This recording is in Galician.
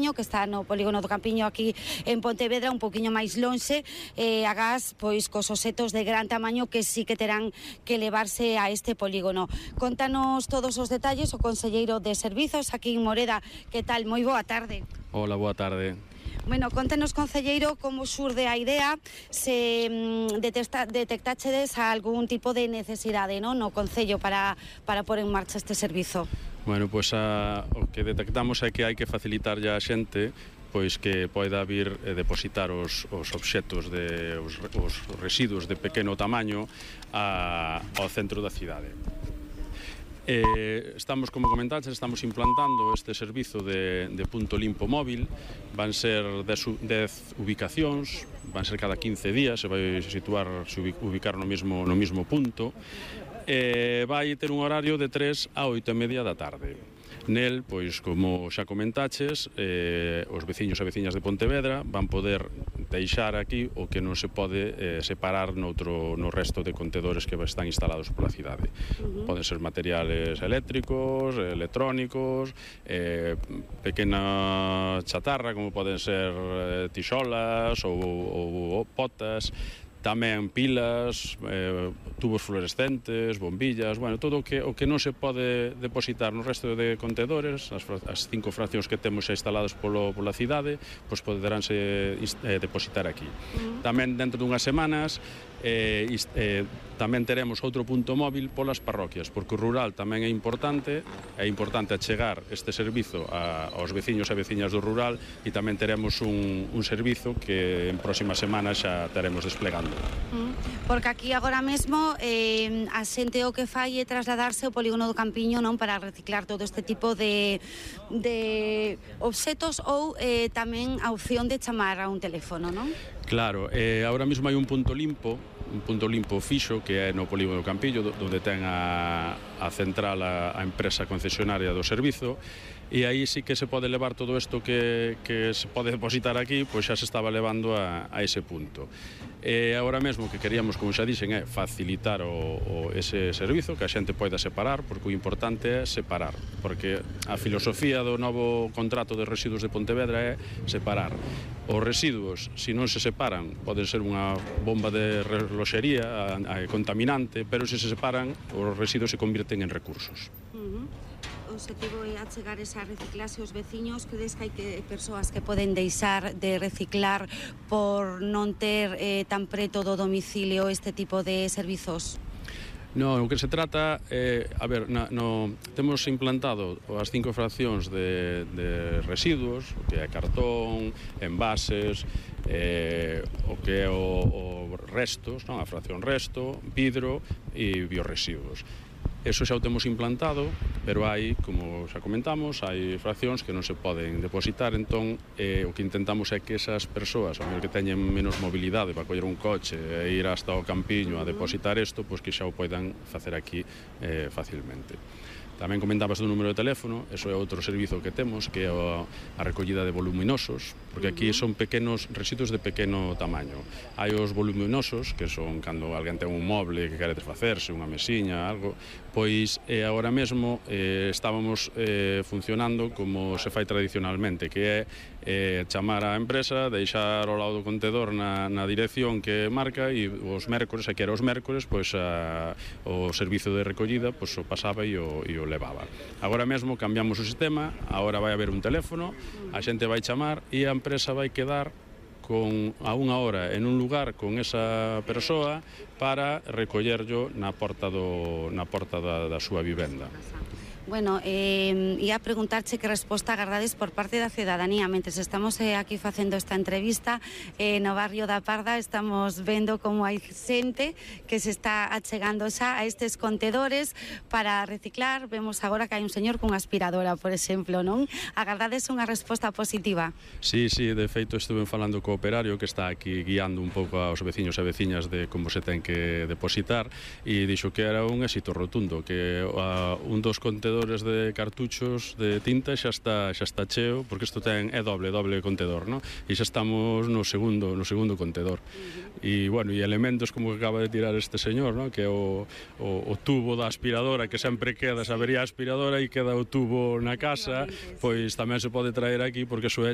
Campiño, que está no polígono do Campiño aquí en Pontevedra, un poquinho máis lonxe, agás pois cos osetos de gran tamaño que sí que terán que levarse a este polígono. Contanos todos os detalles o conselleiro de Servizos aquí en Moreda. Que tal? Moi boa tarde. Hola, boa tarde. Bueno, contanos, concelleiro, como xurde a idea, se detectáchedes algún tipo de necesidade, non, no Concello para pôr en marcha este servizo. Bueno, pois o que detectamos é que hai que facilitarlle á xente pois que poida vir depositar os obxetos, os residuos de pequeno tamaño ao centro da cidade. Estamos, como comentaste, estamos implantando este servizo de punto limpo móvil. Van ser 10 ubicacións, van ser cada 15 días, se vai ubicar no mismo punto. Vai ter un horario de 3 a 8:30 da tarde. Nel, pois, como xa comentaches, os veciños e veciñas de Pontevedra van poder deixar aquí o que non se pode separar no resto de contedores que están instalados pola cidade. Poden ser materiales eléctricos, electrónicos, pequena chatarra, como poden ser tixolas ou potas, tamén pilas, tubos fluorescentes, bombillas, bueno, todo o que non se pode depositar no resto de contedores, as 5 fraccións que temos xa instaladas pola cidade, pois poderánse depositar aquí. Tamén dentro dunhas semanas tamén teremos outro punto móvil polas parroquias, porque o rural tamén é importante achegar este servizo aos veciños e veciñas do rural, e tamén teremos un servizo que en próximas semanas xa teremos desplegando. Porque aquí agora mesmo a xente o que fai é trasladarse ao polígono do Campiño, non, para reciclar todo este tipo de obxetos, ou tamén a opción de chamar a un teléfono, non? Claro, agora mesmo hai un punto limpo fixo que é no polígono do Campiño, onde ten a central a empresa concesionaria do servizo, e aí sí que se pode levar todo isto que se pode depositar aquí, pois xa se estaba levando a ese punto. Agora mesmo que queríamos, como xa dixen, é facilitar ese servizo, que a xente poida separar, porque o importante é separar, porque a filosofía do novo contrato de residuos de Pontevedra é separar. Os residuos, se non se separan, poden ser unha bomba de reloxería contaminante, pero se separan, os residuos se convirten en recursos. O objetivo é achegar esa reciclase aos veciños. Credes que hai persoas que poden deixar de reciclar por non ter tan preto do domicilio este tipo de servizos? No, o que se trata é, temos implantado as 5 fraccións de residuos, o que é cartón, envases, o que é o restos, non? A fracción resto, vidro e biorresiduos. Eso xa o temos implantado, pero hai, como xa comentamos, hai fraccións que non se poden depositar, entón o que intentamos é que esas persoas, a mellor que teñen menos mobilidade para coller un coche e ir hasta o Campiño a depositar isto, pois que xa o poidan facer aquí facilmente. Tamén comentabas do número de teléfono, eso é outro servizo que temos, que é a recollida de voluminosos, porque aquí son pequenos residuos de pequeno tamaño. Hai os voluminosos, que son cando alguén ten un moble que quere desfacerse, unha mesiña, algo, pois agora mesmo estábamos funcionando como se fai tradicionalmente, que é chamar á empresa, deixar ao lado do contedor na dirección que marca, e os mércores, que era os mércores, pois o servizo de recollida pois o pasaba e o levaba. Agora mesmo cambiamos o sistema, agora vai haber un teléfono, a xente vai chamar e a empresa vai quedar a unha hora en un lugar con esa persoa para recollerlo na porta da súa vivenda. Bueno, ia preguntarche que resposta agardades por parte da cidadanía. Mentres estamos aquí facendo esta entrevista no barrio da Parda, estamos vendo como hai xente que se está achegando xa a estes contedores para reciclar. Vemos agora que hai un señor cunha aspiradora, por exemplo, non? Agardades unha resposta positiva? Sí, de feito estuve falando co operario que está aquí guiando un pouco aos veciños e veciñas de como se ten que depositar, e dixo que era un éxito rotundo, que un dos contedores de cartuchos de tinta xa está cheo, porque isto é doble contedor, non? E xa estamos no segundo contedor. E, bueno, e elementos como que acaba de tirar este señor, non? Que é o tubo da aspiradora, que sempre queda, se avería a aspiradora e queda o tubo na casa, pois tamén se pode traer aquí, porque iso é